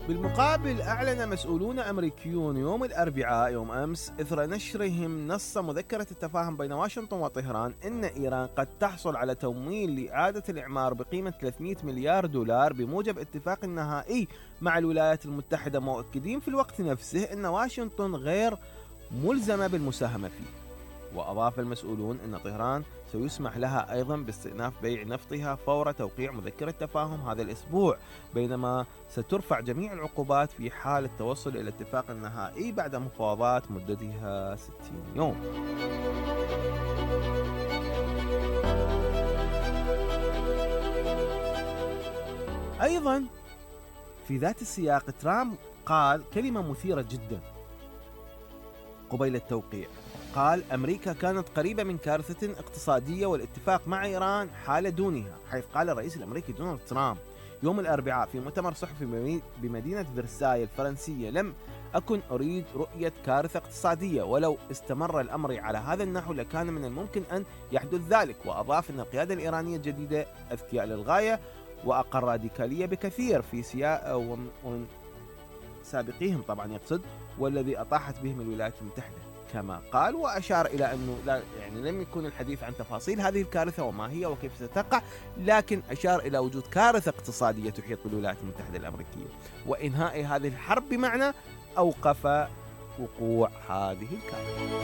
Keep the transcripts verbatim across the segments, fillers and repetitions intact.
بالمقابل، أعلن مسؤولون أمريكيون يوم الأربعاء يوم أمس إثر نشرهم نص مذكرة التفاهم بين واشنطن وطهران أن إيران قد تحصل على تمويل لإعادة الإعمار بقيمة ثلاثمئة مليار دولار بموجب اتفاق نهائي مع الولايات المتحدة، مؤكدين في الوقت نفسه أن واشنطن غير ملزمة بالمساهمة فيه. وأضاف المسؤولون أن طهران سيسمح لها أيضا باستئناف بيع نفطها فور توقيع مذكرة تفاهم هذا الأسبوع، بينما سترفع جميع العقوبات في حال التوصل إلى اتفاق نهائي بعد مفاوضات مدتها ستين يوم. أيضا في ذات السياق، ترامب قال كلمة مثيرة جدا قبيل التوقيع. قال: أمريكا كانت قريبة من كارثة اقتصادية والاتفاق مع إيران حال دونها، حيث قال الرئيس الأمريكي دونالد ترامب يوم الأربعاء في مؤتمر صحفي بمدينة فرساي الفرنسية: لم أكن أريد رؤية كارثة اقتصادية، ولو استمر الأمر على هذا النحو لكان من الممكن أن يحدث ذلك. وأضاف أن القيادة الإيرانية الجديدة أذكياء للغاية وأقل راديكالية بكثير في سياق ومن سابقيهم طبعا يقصد، والذي أطاحت بهم الولايات المتحدة كما قال. وأشار إلى أنه لا يعني لم يكن الحديث عن تفاصيل هذه الكارثة وما هي وكيف ستقع، لكن أشار إلى وجود كارثة اقتصادية تحيط بالولايات المتحدة الأمريكية وإنهاء هذه الحرب بمعنى أوقف وقوع هذه الكارثة.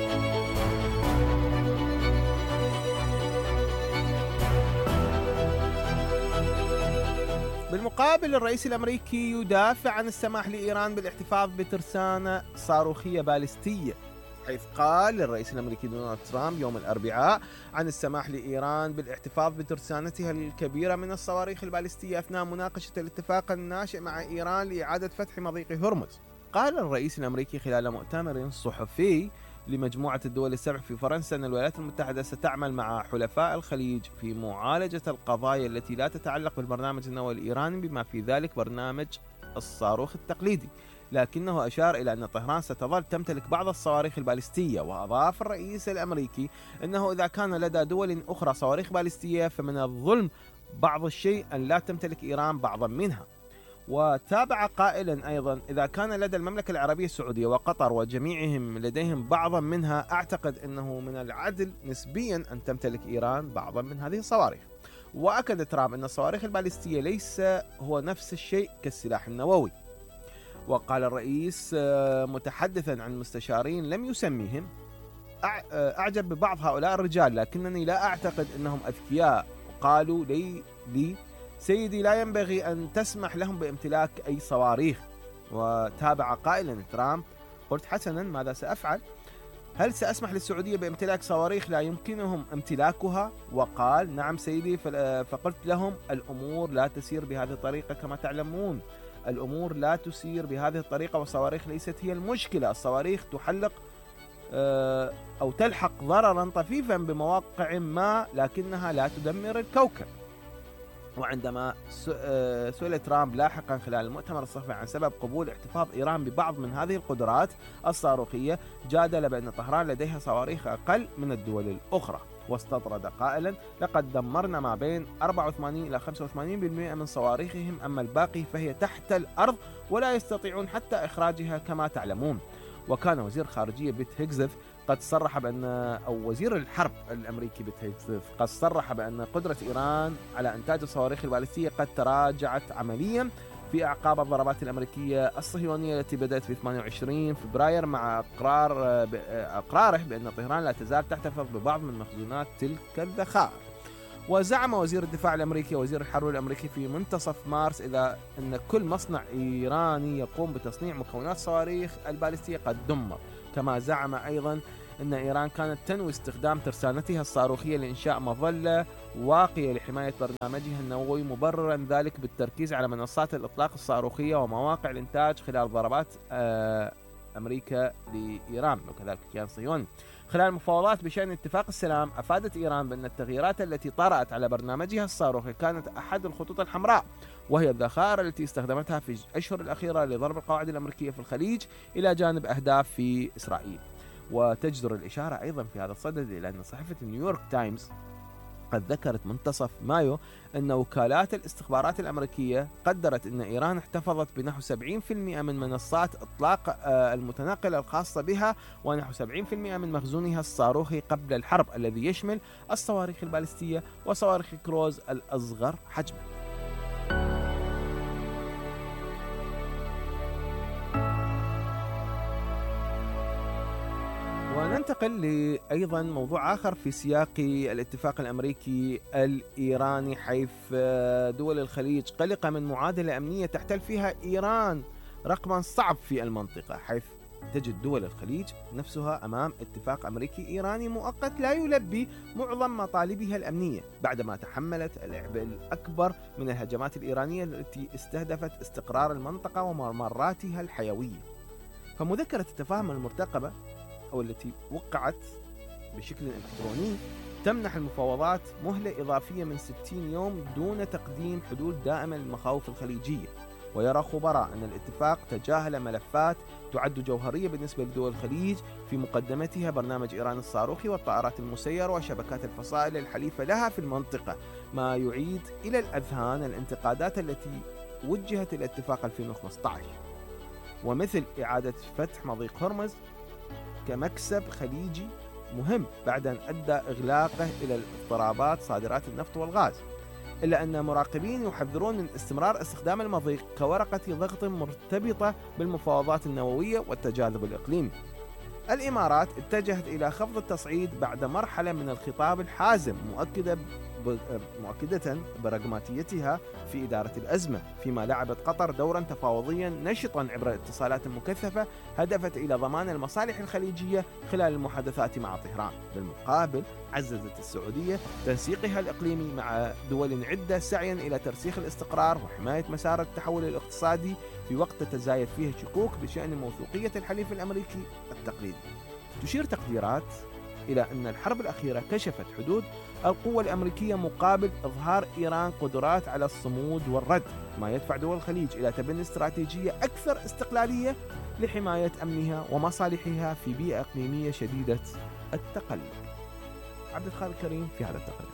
بالمقابل، الرئيس الأمريكي يدافع عن السماح لإيران بالاحتفاظ بترسانة صاروخية باليستية، حيث قال الرئيس الأمريكي دونالد ترامب يوم الأربعاء عن السماح لإيران بالاحتفاظ بترسانتها الكبيرة من الصواريخ الباليستية أثناء مناقشة الاتفاق الناشئ مع إيران لإعادة فتح مضيق هرمز. قال الرئيس الأمريكي خلال مؤتمر صحفي لمجموعة الدول السبع في فرنسا أن الولايات المتحدة ستعمل مع حلفاء الخليج في معالجة القضايا التي لا تتعلق بالبرنامج النووي الإيراني بما في ذلك برنامج الصاروخ التقليدي، لكنه أشار إلى أن طهران ستظل تمتلك بعض الصواريخ الباليستية. وأضاف الرئيس الأمريكي أنه إذا كان لدى دول أخرى صواريخ باليستية فمن الظلم بعض الشيء أن لا تمتلك إيران بعضا منها. وتابع قائلا أيضا: إذا كان لدى المملكة العربية السعودية وقطر وجميعهم لديهم بعضا منها، أعتقد أنه من العدل نسبيا أن تمتلك إيران بعضا من هذه الصواريخ. وأكد ترامب أن الصواريخ الباليستية ليس هو نفس الشيء كالسلاح النووي. وقال الرئيس متحدثا عن مستشارين لم يسميهم: أعجب ببعض هؤلاء الرجال لكنني لا أعتقد أنهم أذكياء. قالوا لي لي سيدي لا ينبغي أن تسمح لهم بامتلاك أي صواريخ. وتابع قائلا ترامب: قلت حسنا، ماذا سأفعل؟ هل سأسمح للسعودية بامتلاك صواريخ لا يمكنهم امتلاكها؟ وقال: نعم سيدي. فقلت لهم: الأمور لا تسير بهذه الطريقة كما تعلمون، الأمور لا تسير بهذه الطريقة، والصواريخ ليست هي المشكلة. الصواريخ تحلق أو تلحق ضررا طفيفا بمواقع ما لكنها لا تدمر الكوكب. وعندما سئل ترامب لاحقا خلال المؤتمر الصحفي عن سبب قبول احتفاظ إيران ببعض من هذه القدرات الصاروخية، جادل بأن طهران لديها صواريخ أقل من الدول الأخرى، واستطرد قائلا: لقد دمرنا ما بين أربعة وثمانين إلى خمسة وثمانين بالمئة من صواريخهم، أما الباقي فهي تحت الأرض ولا يستطيعون حتى إخراجها كما تعلمون. وكان وزير خارجية بيت هيغزث قد صرح بأن أو وزير الحرب الأمريكي بيت هيغزث قد صرح بأن قدرة إيران على إنتاج الصواريخ الباليستية قد تراجعت عمليا في أعقاب الضربات الأمريكية الصهيونية التي بدأت في ثمانية وعشرين فبراير مع إقرار إقراره بأن طهران لا تزال تحتفظ ببعض من مخزونات تلك الذخائر. وزعم وزير الدفاع الأمريكي وزير الحرب الأمريكي في منتصف مارس إذا أن كل مصنع إيراني يقوم بتصنيع مكونات صواريخ الباليستية قد دمر. كما زعم أيضا أن إيران كانت تنوي استخدام ترسانتها الصاروخية لإنشاء مظلة واقية لحماية برنامجها النووي، مبررا ذلك بالتركيز على منصات الإطلاق الصاروخية ومواقع الإنتاج خلال ضربات أمريكا لإيران وكذلك كيان صهيوني. خلال المفاوضات بشأن اتفاق السلام، أفادت إيران بأن التغييرات التي طرأت على برنامجها الصاروخي كانت أحد الخطوط الحمراء، وهي الذخائر التي استخدمتها في الأشهر الأخيرة لضرب القواعد الأمريكية في الخليج إلى جانب أهداف في إسرائيل. وتجدر الإشارة أيضا في هذا الصدد إلى أن صحيفة نيويورك تايمز قد ذكرت منتصف مايو أن وكالات الاستخبارات الأمريكية قدرت أن إيران احتفظت بنحو سبعين بالمئة من منصات إطلاق المتنقلة الخاصة بها ونحو سبعين بالمئة من مخزونها الصاروخي قبل الحرب، الذي يشمل الصواريخ البالستية وصواريخ كروز الأصغر حجما. وننتقل لأيضا موضوع آخر في سياق الاتفاق الأمريكي الإيراني، حيث دول الخليج قلقة من معادلة أمنية تحتل فيها إيران رقما صعب في المنطقة، حيث تجد دول الخليج نفسها أمام اتفاق أمريكي إيراني مؤقت لا يلبي معظم مطالبها الأمنية، بعدما تحملت العبء الأكبر من الهجمات الإيرانية التي استهدفت استقرار المنطقة وممراتها الحيوية. فمذكرة التفاهم المرتقبة أو التي وقعت بشكل إلكتروني تمنح المفاوضات مهلة إضافية من ستين يوم دون تقديم حلول دائمة للمخاوف الخليجية. ويرى خبراء أن الاتفاق تجاهل ملفات تعد جوهرية بالنسبة لدول الخليج، في مقدمتها برنامج إيران الصاروخي والطائرات المسيرة وشبكات الفصائل الحليفة لها في المنطقة، ما يعيد إلى الأذهان الانتقادات التي وجهت الاتفاق ألفين وخمسة عشر، ومثل إعادة فتح مضيق هرمز كمكسب خليجي مهم بعد أن أدى إغلاقه إلى الاضطرابات صادرات النفط والغاز، إلا أن مراقبين يحذرون من استمرار استخدام المضيق كورقة ضغط مرتبطة بالمفاوضات النووية والتجاذب الإقليمي. الإمارات اتجهت إلى خفض التصعيد بعد مرحلة من الخطاب الحازم، مؤكدة مؤكدة برغماتيتها في إدارة الأزمة، فيما لعبت قطر دورا تفاوضيا نشطا عبر اتصالات مكثفة هدفت إلى ضمان المصالح الخليجية خلال المحادثات مع طهران. بالمقابل عززت السعودية تنسيقها الإقليمي مع دول عدة سعيا إلى ترسيخ الاستقرار وحماية مسار التحول الاقتصادي، في وقت تتزايد فيه الشكوك بشأن موثوقية الحليف الأمريكي التقليدي. تشير تقديرات إلى أن الحرب الأخيرة كشفت حدود القوة الأمريكية مقابل إظهار إيران قدرات على الصمود والرد، ما يدفع دول الخليج إلى تبني استراتيجية أكثر استقلالية لحماية أمنها ومصالحها في بيئة إقليمية شديدة التقلب. عبد الخالق كريم في هذا التقرير.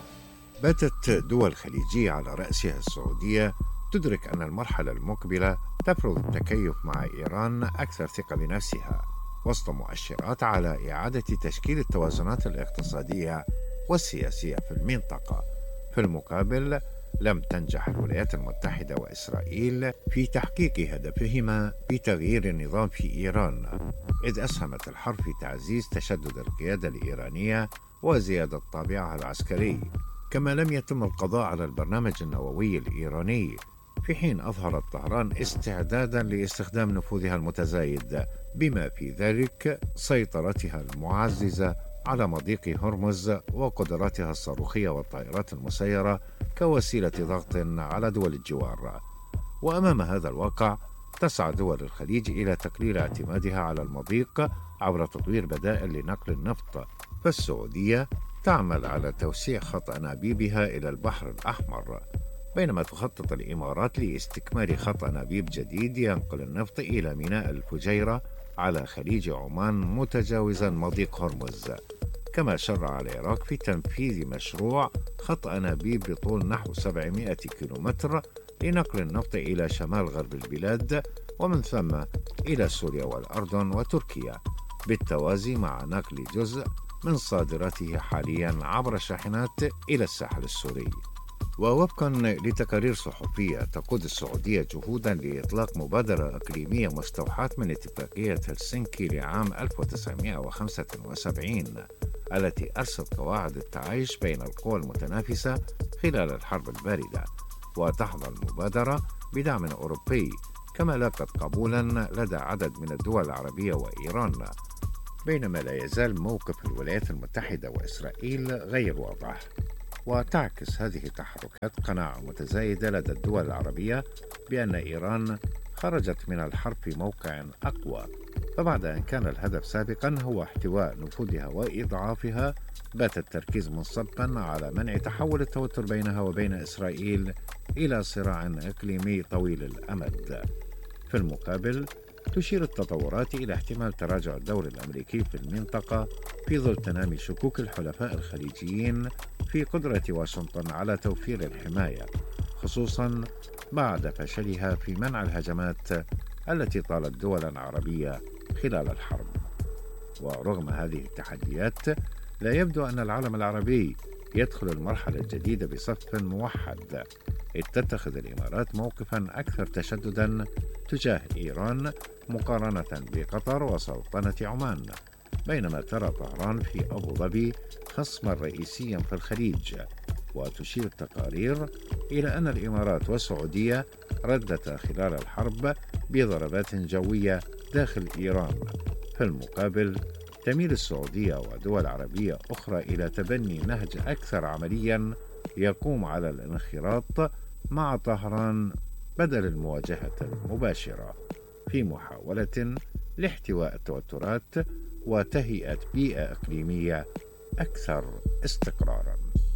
باتت دول خليجية على رأسها السعودية تدرك أن المرحلة المقبلة تفرض التكيف مع إيران أكثر ثقة بنفسها، وسط مؤشرات على إعادة تشكيل التوازنات الاقتصادية والسياسية في المنطقة. في المقابل لم تنجح الولايات المتحدة وإسرائيل في تحقيق هدفهما بتغيير النظام في إيران، إذ أسهمت الحرب في تعزيز تشدد القيادة الإيرانية وزيادة طابعها العسكري. كما لم يتم القضاء على البرنامج النووي الإيراني، في حين أظهرت طهران استعدادا لاستخدام نفوذها المتزايد، بما في ذلك سيطرتها المعززة على مضيق هرمز وقدراتها الصاروخية والطائرات المسيرة كوسيلة ضغط على دول الجوار. وأمام هذا الواقع تسعى دول الخليج إلى تقليل اعتمادها على المضيق عبر تطوير بدائل لنقل النفط، فالسعودية تعمل على توسيع خط أنابيبها إلى البحر الأحمر، بينما تخطط الإمارات لاستكمال خط أنابيب جديد ينقل النفط إلى ميناء الفجيرة على خليج عمان متجاوزا مضيق هرمز. كما شرع العراق في تنفيذ مشروع خط أنابيب بطول نحو سبعمائة كيلومتر لنقل النفط إلى شمال غرب البلاد ومن ثم إلى سوريا والأردن وتركيا، بالتوازي مع نقل جزء من صادراته حاليا عبر شاحنات إلى الساحل السوري. ووفقا لتقارير صحفية تقود السعودية جهودا لإطلاق مبادرة إقليمية مستوحاة من اتفاقية هلسنكي لعام ألف وتسعمائة وخمسة وسبعين التي أرست قواعد التعايش بين القوى المتنافسة خلال الحرب الباردة، وتحظى المبادرة بدعم أوروبي، كما لاقت قبولا لدى عدد من الدول العربية وإيران، بينما لا يزال موقف الولايات المتحدة وإسرائيل غير واضح. وتعكس هذه التحركات قناعة متزايدة لدى الدول العربية بأن إيران خرجت من الحرب في موقع أقوى، فبعد أن كان الهدف سابقا هو احتواء نفوذها وإضعافها، بات التركيز منصبا على منع تحول التوتر بينها وبين إسرائيل إلى صراع إقليمي طويل الأمد. في المقابل تشير التطورات إلى احتمال تراجع الدور الأمريكي في المنطقة في ظل تنامي شكوك الحلفاء الخليجيين في قدرة واشنطن على توفير الحماية، خصوصاً بعد فشلها في منع الهجمات التي طالت دولاً عربية خلال الحرب. ورغم هذه التحديات، لا يبدو أن العالم العربي يدخل المرحلة الجديدة بصف موحد، إذ تتخذ الإمارات موقفاً أكثر تشدداً تجاه إيران مقارنة بقطر وسلطنة عمان، بينما ترى طهران في أبو ظبي خصماً رئيسياً في الخليج. وتشير التقارير إلى أن الإمارات والسعودية ردتا خلال الحرب بضربات جوية داخل إيران. في المقابل، تميل السعودية ودول عربية أخرى إلى تبني نهج أكثر عملياً يقوم على الانخراط مع طهران بدل المواجهة المباشرة، في محاولة لاحتواء التوترات وتهيئة بيئة إقليمية أكثر استقراراً.